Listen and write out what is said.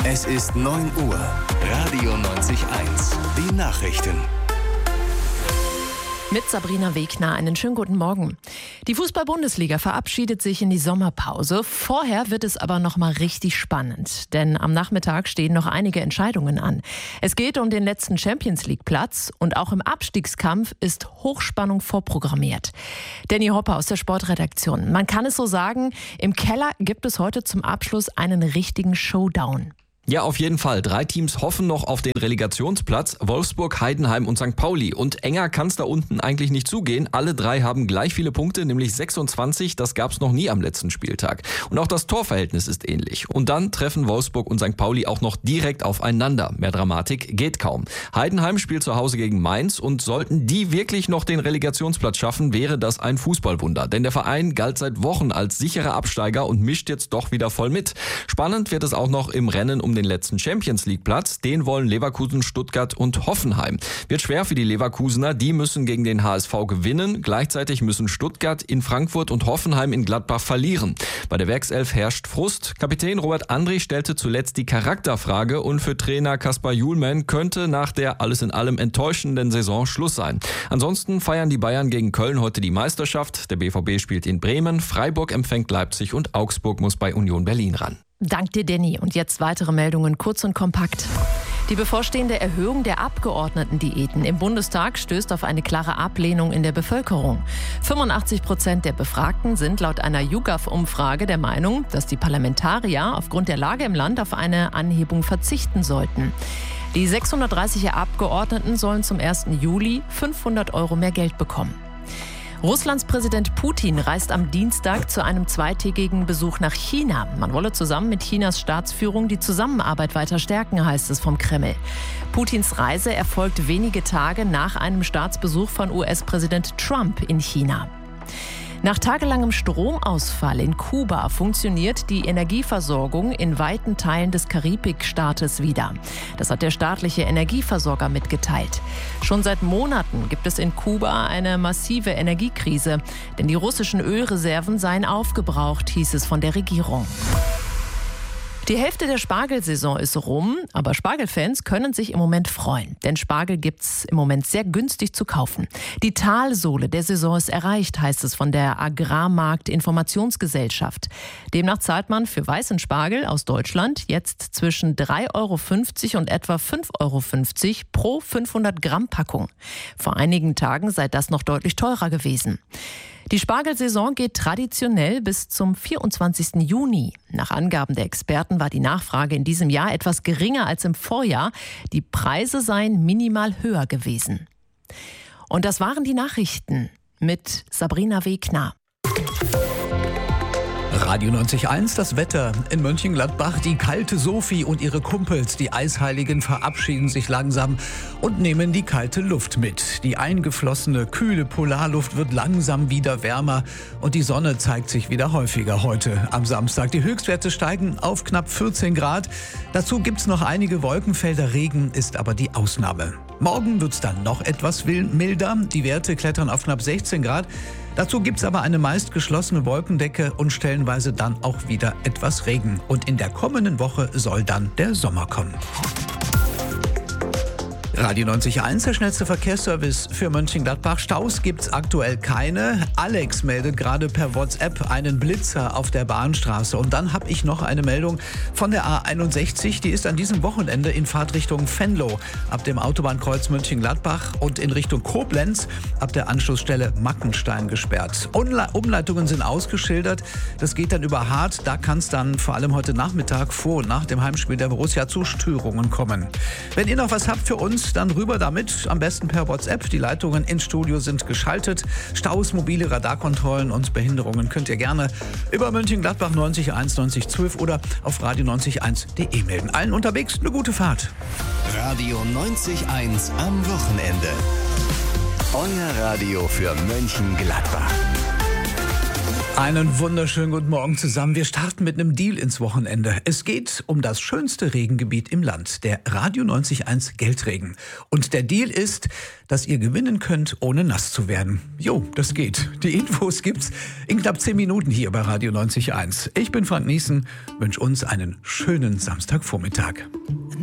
Es ist 9 Uhr. Radio 90.1. Die Nachrichten. Mit Sabrina Wegner, einen schönen guten Morgen. Die Fußball-Bundesliga verabschiedet sich in die Sommerpause. Vorher wird es aber noch mal richtig spannend, denn am Nachmittag stehen noch einige Entscheidungen an. Es geht um den letzten Champions-League-Platz und auch im Abstiegskampf ist Hochspannung vorprogrammiert. Danny Hopper aus der Sportredaktion. Man kann es so sagen, im Keller gibt es heute zum Abschluss einen richtigen Showdown. Ja, auf jeden Fall. 3 Teams hoffen noch auf den Relegationsplatz. Wolfsburg, Heidenheim und St. Pauli. Und enger kann es da unten eigentlich nicht zugehen. Alle 3 haben gleich viele Punkte, nämlich 26. Das gab es noch nie am letzten Spieltag. Und auch das Torverhältnis ist ähnlich. Und dann treffen Wolfsburg und St. Pauli auch noch direkt aufeinander. Mehr Dramatik geht kaum. Heidenheim spielt zu Hause gegen Mainz und sollten die wirklich noch den Relegationsplatz schaffen, wäre das ein Fußballwunder. Denn der Verein galt seit Wochen als sicherer Absteiger und mischt jetzt doch wieder voll mit. Spannend wird es auch noch im Rennen um den letzten Champions-League-Platz. Den wollen Leverkusen, Stuttgart und Hoffenheim. Wird schwer für die Leverkusener. Die müssen gegen den HSV gewinnen. Gleichzeitig müssen Stuttgart in Frankfurt und Hoffenheim in Gladbach verlieren. Bei der Werkself herrscht Frust. Kapitän Robert Andrich stellte zuletzt die Charakterfrage und für Trainer Kaspar Hjulmand könnte nach der alles in allem enttäuschenden Saison Schluss sein. Ansonsten feiern die Bayern gegen Köln heute die Meisterschaft. Der BVB spielt in Bremen, Freiburg empfängt Leipzig und Augsburg muss bei Union Berlin ran. Dank dir, Danny. Und jetzt weitere Meldungen, kurz und kompakt. Die bevorstehende Erhöhung der Abgeordnetendiäten im Bundestag stößt auf eine klare Ablehnung in der Bevölkerung. 85% der Befragten sind laut einer YouGov-Umfrage der Meinung, dass die Parlamentarier aufgrund der Lage im Land auf eine Anhebung verzichten sollten. Die 630 Abgeordneten sollen zum 1. Juli 500 € mehr Geld bekommen. Russlands Präsident Putin reist am Dienstag zu einem zweitägigen Besuch nach China. Man wolle zusammen mit Chinas Staatsführung die Zusammenarbeit weiter stärken, heißt es vom Kreml. Putins Reise erfolgt wenige Tage nach einem Staatsbesuch von US-Präsident Trump in China. Nach tagelangem Stromausfall in Kuba funktioniert die Energieversorgung in weiten Teilen des Karibikstaates wieder. Das hat der staatliche Energieversorger mitgeteilt. Schon seit Monaten gibt es in Kuba eine massive Energiekrise, denn die russischen Ölreserven seien aufgebraucht, hieß es von der Regierung. Die Hälfte der Spargelsaison ist rum, aber Spargelfans können sich im Moment freuen. Denn Spargel gibt's im Moment sehr günstig zu kaufen. Die Talsohle der Saison ist erreicht, heißt es von der Agrarmarkt-Informationsgesellschaft. Demnach zahlt man für weißen Spargel aus Deutschland jetzt zwischen 3,50 € und etwa 5,50 € pro 500 Gramm Packung. Vor einigen Tagen sei das noch deutlich teurer gewesen. Die Spargelsaison geht traditionell bis zum 24. Juni. Nach Angaben der Experten war die Nachfrage in diesem Jahr etwas geringer als im Vorjahr. Die Preise seien minimal höher gewesen. Und das waren die Nachrichten mit Sabrina Wegner. Radio 90.1, das Wetter in Mönchengladbach. Die kalte Sophie und ihre Kumpels, die Eisheiligen, verabschieden sich langsam und nehmen die kalte Luft mit. Die eingeflossene, kühle Polarluft wird langsam wieder wärmer und die Sonne zeigt sich wieder häufiger heute am Samstag. Die Höchstwerte steigen auf knapp 14 Grad. Dazu gibt's noch einige Wolkenfelder. Regen ist aber die Ausnahme. Morgen wird's dann noch etwas milder. Die Werte klettern auf knapp 16 Grad. Dazu gibt's aber eine meist geschlossene Wolkendecke und stellenweise dann auch wieder etwas Regen. Und in der kommenden Woche soll dann der Sommer kommen. Radio 90.1, der schnellste Verkehrsservice für Mönchengladbach. Staus gibt's aktuell keine. Alex meldet gerade per WhatsApp einen Blitzer auf der Bahnstraße. Und dann habe ich noch eine Meldung von der A61. Die ist an diesem Wochenende in Fahrtrichtung Venlo ab dem Autobahnkreuz Mönchengladbach und in Richtung Koblenz ab der Anschlussstelle Mackenstein gesperrt. Umleitungen sind ausgeschildert. Das geht dann über Hart. Da kann es dann vor allem heute Nachmittag vor und nach dem Heimspiel der Borussia zu Störungen kommen. Wenn ihr noch was habt für uns, dann rüber damit, am besten per WhatsApp. Die Leitungen ins Studio sind geschaltet. Staus, mobile Radarkontrollen und Behinderungen könnt ihr gerne über Mönchengladbach 90.1, 90.12 oder auf radio90.1.de melden. Allen unterwegs eine gute Fahrt. Radio 90.1 am Wochenende. Euer Radio für Mönchengladbach. Einen wunderschönen guten Morgen zusammen. Wir starten mit einem Deal ins Wochenende. Es geht um das schönste Regengebiet im Land, der Radio 90.1 Geldregen. Und der Deal ist, dass ihr gewinnen könnt, ohne nass zu werden. Jo, das geht. Die Infos gibt's in knapp 10 Minuten hier bei Radio 90.1. Ich bin Frank Niesen, wünsche uns einen schönen Samstagvormittag.